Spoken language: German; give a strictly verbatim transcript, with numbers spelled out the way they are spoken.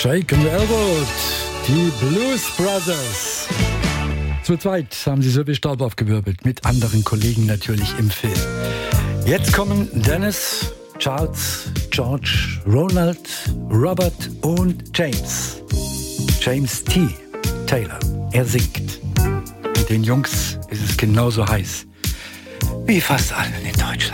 Shaken Elwood, die Blues Brothers. Zu zweit haben sie so viel Staub aufgewirbelt, mit anderen Kollegen natürlich im Film. Jetzt kommen Dennis, Charles, George, Ronald, Robert und James. James T. Taylor, er singt. Und den Jungs ist es genauso heiß wie fast allen in Deutschland.